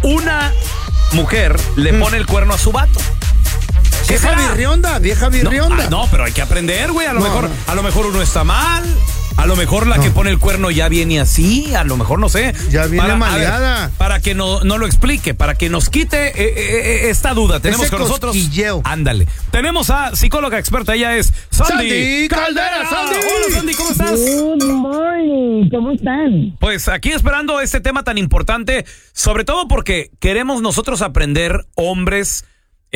una mujer le pone el cuerno a su vato? Vieja virrionda. No, pero hay que aprender, güey. A lo mejor uno está mal. A lo mejor la que pone el cuerno ya viene así. A lo mejor, no sé. Ya viene maleada. Para que no lo explique, para que nos quite esta duda. Tenemos con nosotros. Ándale. Tenemos a psicóloga experta. Ella es Sandy Caldera. Sandy. Hola, Sandy, ¿cómo estás? Good morning. ¿Cómo están? Pues aquí esperando este tema tan importante, sobre todo porque queremos nosotros aprender, hombres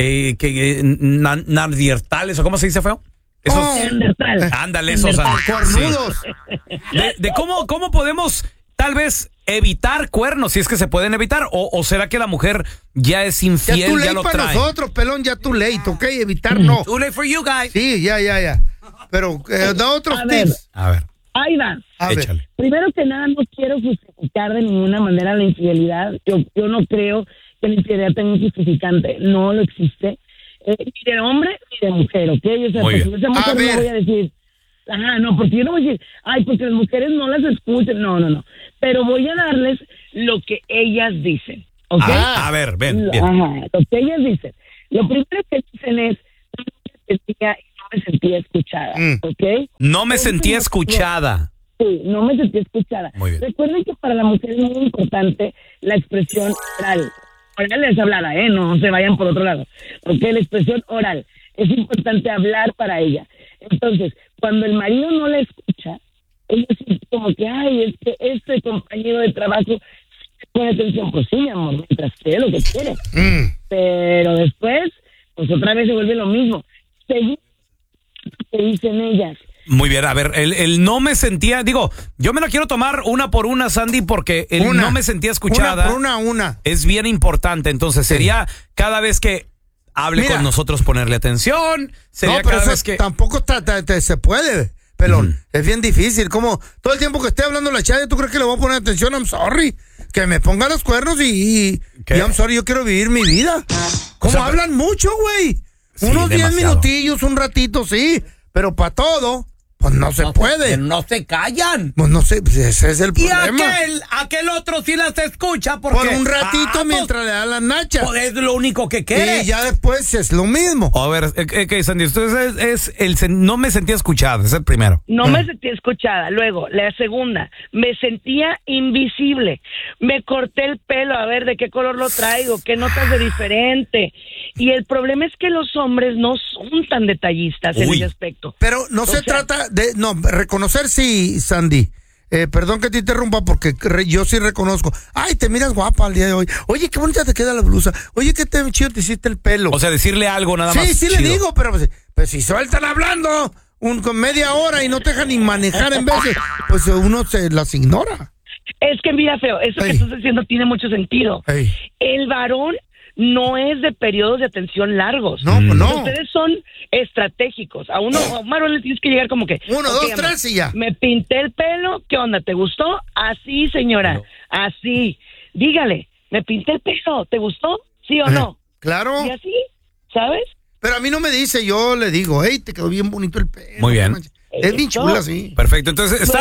nardiertales, o ¿cómo se dice, feo? Ándale, esos cornudos. De cómo podemos tal vez evitar cuernos, si es que se pueden evitar, o será que la mujer ya es infiel, ya lo trae. Para nosotros, pelón, ya too late, ¿ok? Evitar no. Too late for you guys. Sí, ya. Pero da otros tips. A ver. Ahí va. Échale. Primero que nada, no quiero justificar de ninguna manera la infidelidad. Yo no creo que la infidelidad tenga un justificante. No lo existe. Ni de hombre ni de mujer, ¿ok? O sea, pues, esa mujer no voy a decir, no, porque yo no voy a decir, porque las mujeres no las escuchan. No. Pero voy a darles lo que ellas dicen, ¿ok? A ver, ven. Lo que ellas dicen. Lo primero que dicen es, no me sentía escuchada, ¿ok? No me sentía escuchada. Sí, no me sentía escuchada. Muy bien. Recuerden que para la mujer es muy importante la expresión oral. Oral es hablada, no se vayan por otro lado. Porque la expresión oral es importante hablar para ella. Entonces, cuando el marido no la escucha, ella siente como que, es que este compañero de trabajo pone atención. Pues sí, mi amor, mientras quiere lo que quiere. Pero después, pues otra vez se vuelve lo mismo. Según lo que dicen ellas. Muy bien, a ver, el no me sentía, yo me lo quiero tomar una por una, Sandy, porque no me sentía escuchada. Una. Es bien importante, entonces sería cada vez que hable con nosotros ponerle atención, sería cada vez que... Tampoco se puede, pelón, es bien difícil, como todo el tiempo que esté hablando la chaya, ¿tú crees que le voy a poner atención? I'm sorry, que me ponga los cuernos y I'm sorry, yo quiero vivir mi vida. Hablan mucho, güey, unos 10 minutillos, un ratito, sí, pero para todo... Pues no se puede. No se callan. Pues no sé, ese es el problema. Y aquel otro sí las escucha porque... Por un ratito mientras le da las nachas. Pues es lo único que quiere. Y ya después es lo mismo. A ver, Sandy, entonces no me sentía escuchada, es el primero. No me sentía escuchada. Luego, la segunda, me sentía invisible. Me corté el pelo, a ver de qué color lo traigo, qué notas de diferente. Y el problema es que los hombres no son tan detallistas en ese aspecto. Pero no se trata de reconocer, sí, Sandy. Perdón que te interrumpa porque yo sí reconozco. Ay, te miras guapa al día de hoy. Oye, qué bonita te queda la blusa. Oye, qué chido te hiciste el pelo. O sea, decirle algo nada más. Sí, le digo, pero pues si sueltan hablando con media hora y no te dejan ni manejar en veces, pues uno se las ignora. Es que mira, feo, eso que estás diciendo tiene mucho sentido. El varón no es de periodos de atención largos. No. Ustedes son estratégicos. A un varón le tienes que llegar como que... 1, 2, 3 y ya. Me pinté el pelo. ¿Qué onda? ¿Te gustó? Así, señora. No. Así. Dígale, me pinté el pelo. ¿Te gustó? ¿Sí o no? Claro. Y así, ¿sabes? Pero a mí no me dice, yo le digo, te quedó bien bonito el pelo. Muy bien. Es bien chula, sí. Perfecto. Entonces,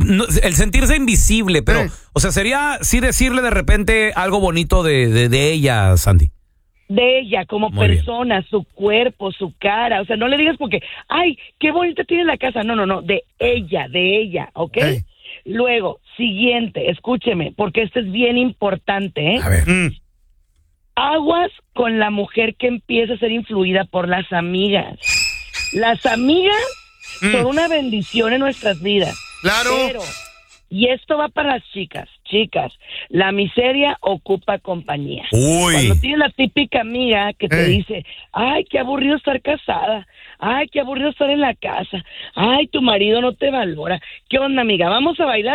el sentirse invisible, pero, o sea, sería sí decirle de repente algo bonito de ella, Sandy. De ella como Muy persona, bien. Su cuerpo, su cara. O sea, no le digas porque, ay, qué bonita tiene la casa. No. De ella, ¿ok? Luego, siguiente, escúcheme, porque esto es bien importante, A ver. Aguas con la mujer que empieza a ser influida por las amigas. Las amigas son una bendición en nuestras vidas. Claro. Pero, y esto va para las chicas, la miseria ocupa compañía. Cuando tienes la típica amiga que te dice, ay, qué aburrido estar casada, ay, qué aburrido estar en la casa, ay, tu marido no te valora. ¿Qué onda, amiga? ¿Vamos a bailar?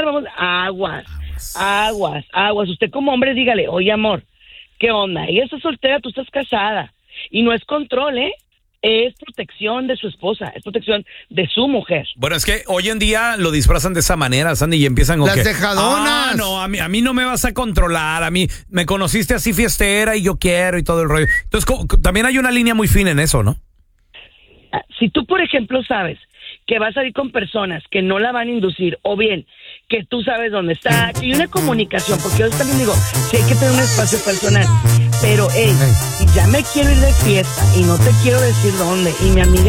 Aguas. Usted como hombre dígale, oye, amor, ¿qué onda? Ella está soltera, tú estás casada. Y no es control, es protección de su esposa, es protección de su mujer. Bueno, es que hoy en día lo disfrazan de esa manera, Sandy, y empiezan con las dejadonas. No, a mí no me vas a controlar, a mí me conociste así fiestera y yo quiero y todo el rollo. Entonces, también hay una línea muy fina en eso, ¿no? Si tú, por ejemplo, sabes que va a salir con personas que no la van a inducir, o bien que tú sabes dónde está, que hay una comunicación, porque yo también digo, sí hay que tener un espacio personal, pero si ya me quiero ir de fiesta y no te quiero decir dónde, y mi amiga